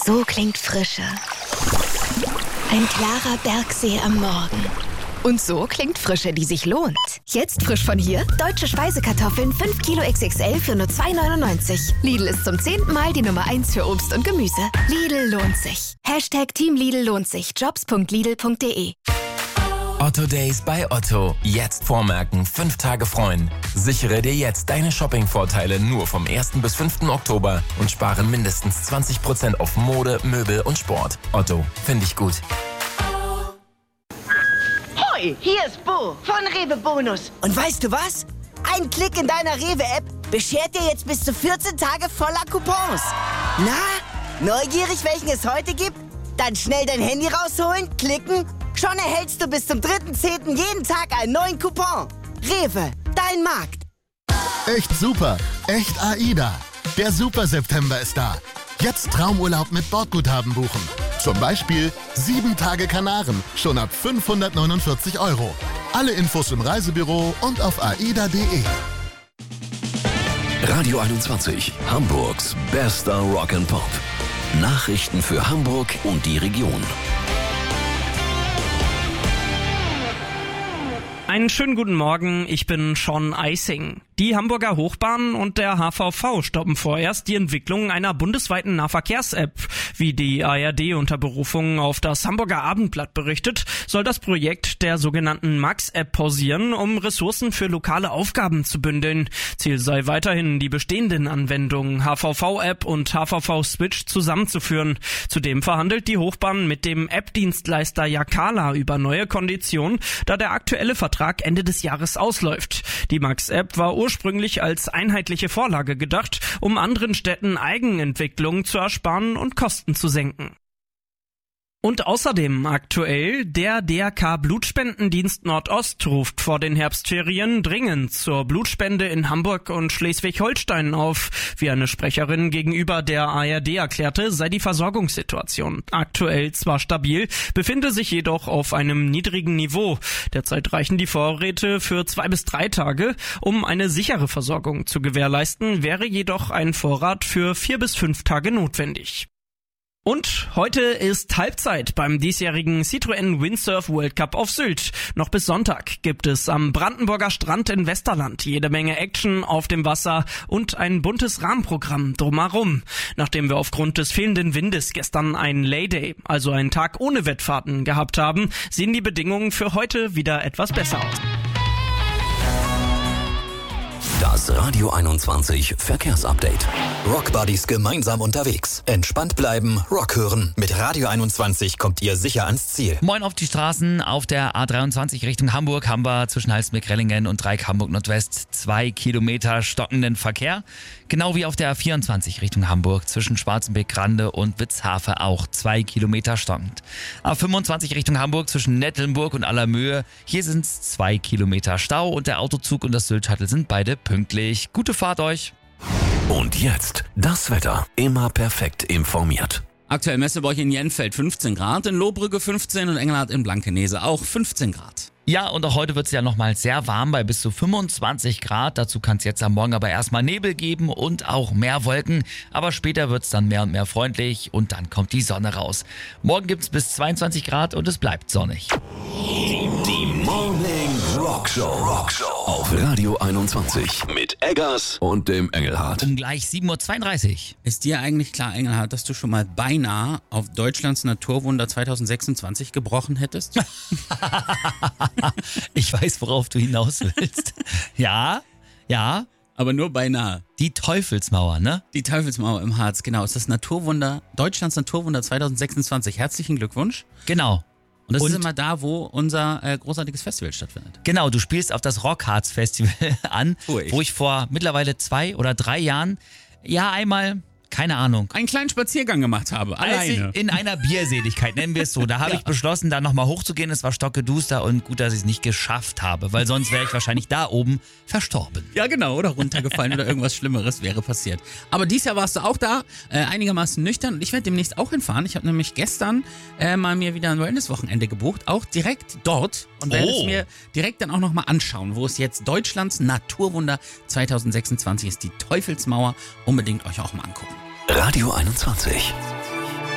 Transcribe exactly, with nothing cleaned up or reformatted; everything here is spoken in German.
So klingt Frische. Ein klarer Bergsee am Morgen. Und so klingt Frische, die sich lohnt. Jetzt frisch von hier, deutsche Speisekartoffeln fünf Kilo X X L für nur zwei neunundneunzig. Lidl ist zum zehnten Mal die Nummer eins für Obst und Gemüse. Lidl lohnt sich. Hashtag Team Lidl lohnt sich. Jobs punkt lidl punkt de. Otto Days bei Otto. Jetzt vormerken, fünf Tage freuen. Sichere dir jetzt deine Shopping-Vorteile nur vom ersten bis fünften Oktober und spare mindestens zwanzig Prozent auf Mode, Möbel und Sport. Otto, finde ich gut. Hoi, hier ist Bo von Rewe Bonus. Und weißt du was? Ein Klick in deiner Rewe-App beschert dir jetzt bis zu vierzehn Tage voller Coupons. Na, neugierig, welchen es heute gibt? Dann schnell dein Handy rausholen, klicken. Schon erhältst du bis zum dritten zehnten jeden Tag einen neuen Coupon. Rewe, dein Markt. Echt super, echt AIDA. Der Super September ist da. Jetzt Traumurlaub mit Bordguthaben buchen. Zum Beispiel sieben Tage Kanaren, schon ab fünfhundertneunundvierzig Euro. Alle Infos im Reisebüro und auf aida punkt de. Radio einundzwanzig, Hamburgs bester Rock and Pop. Nachrichten für Hamburg und die Region. Einen schönen guten Morgen, ich bin Sean Eising. Die Hamburger Hochbahn und der H V V stoppen vorerst die Entwicklung einer bundesweiten Nahverkehrs-App. Wie die A R D unter Berufung auf das Hamburger Abendblatt berichtet, soll das Projekt der sogenannten Max-App pausieren, um Ressourcen für lokale Aufgaben zu bündeln. Ziel sei weiterhin, die bestehenden Anwendungen H V V-App und H V V-Switch zusammenzuführen. Zudem verhandelt die Hochbahn mit dem App-Dienstleister Yakala über neue Konditionen, da der aktuelle Vertrag Ende des Jahres ausläuft. Die Max-App war ursprünglich als einheitliche Vorlage gedacht, um anderen Städten Eigenentwicklungen zu ersparen und Kosten zu senken. Und außerdem aktuell, der D R K Blutspendendienst Nordost ruft vor den Herbstferien dringend zur Blutspende in Hamburg und Schleswig-Holstein auf. Wie eine Sprecherin gegenüber der A R D erklärte, sei die Versorgungssituation aktuell zwar stabil, befinde sich jedoch auf einem niedrigen Niveau. Derzeit reichen die Vorräte für zwei bis drei Tage. Um eine sichere Versorgung zu gewährleisten, wäre jedoch ein Vorrat für vier bis fünf Tage notwendig. Und heute ist Halbzeit beim diesjährigen Citroën Windsurf World Cup auf Sylt. Noch bis Sonntag gibt es am Brandenburger Strand in Westerland jede Menge Action auf dem Wasser und ein buntes Rahmenprogramm drumherum. Nachdem wir aufgrund des fehlenden Windes gestern einen Layday, also einen Tag ohne Wettfahrten, gehabt haben, sehen die Bedingungen für heute wieder etwas besser aus. Das Radio einundzwanzig Verkehrsupdate. Rock Buddies gemeinsam unterwegs. Entspannt bleiben, Rock hören. Mit Radio einundzwanzig kommt ihr sicher ans Ziel. Moin auf die Straßen. Auf der A dreiundzwanzig Richtung Hamburg haben wir zwischen Halsmeck-Rellingen und Dreieck Hamburg Nordwest zwei Kilometer stockenden Verkehr. Genau wie auf der A vierundzwanzig Richtung Hamburg zwischen Schwarzenbeck-Grande und Witzhafe auch zwei Kilometer stockend. A fünfundzwanzig Richtung Hamburg zwischen Nettelnburg und Allermöhe. Hier sind es zwei Kilometer Stau und der Autozug und das Sylt-Shuttle sind beide pünktlich. Gute Fahrt euch. Und jetzt das Wetter. Immer perfekt informiert. Aktuell Messe bei euch in Jenfeld fünfzehn Grad, in Lohbrügge fünfzehn und Engelhardt in Blankenese auch fünfzehn Grad. Ja, und auch heute wird es ja nochmal sehr warm bei bis zu fünfundzwanzig Grad. Dazu kann es jetzt am Morgen aber erstmal Nebel geben und auch mehr Wolken. Aber später wird es dann mehr und mehr freundlich und dann kommt die Sonne raus. Morgen gibt es bis zweiundzwanzig Grad und es bleibt sonnig. Die Morning Rock Show. Rock Show auf Radio einundzwanzig mit Eggers und dem Engelhardt. Um gleich sieben Uhr zweiunddreißig. Ist dir eigentlich klar, Engelhardt, dass du schon mal beinahe auf Deutschlands Naturwunder zweitausendsechsundzwanzig gebrochen hättest? Ich weiß, worauf du hinaus willst. Ja, ja. Aber nur beinahe. Die Teufelsmauer, ne? Die Teufelsmauer im Harz, genau. Ist das Naturwunder, Deutschlands Naturwunder zweitausendsechsundzwanzig. Herzlichen Glückwunsch. Genau. Und das Und ist immer da, wo unser äh, großartiges Festival stattfindet. Genau, du spielst auf das Rockharz Festival an, ich. wo ich vor mittlerweile zwei oder drei Jahren, ja einmal, keine Ahnung, einen kleinen Spaziergang gemacht habe, alleine. In einer Bierseligkeit, nennen wir es so. Da habe Ja. ich beschlossen, da nochmal hochzugehen. Es war stockeduster und gut, dass ich es nicht geschafft habe, weil sonst wäre ich wahrscheinlich da oben verstorben. Ja, genau, oder runtergefallen oder irgendwas Schlimmeres wäre passiert. Aber dieses Jahr warst du auch da, äh, einigermaßen nüchtern. Und ich werde demnächst auch hinfahren. Ich habe nämlich gestern äh, mal mir wieder ein Wellness-Wochenende gebucht, auch direkt dort. Und werde Oh. es mir direkt dann auch nochmal anschauen, wo es jetzt Deutschlands Naturwunder zweitausendsechsundzwanzig ist. Die Teufelsmauer. Unbedingt euch auch mal angucken. Radio einundzwanzig.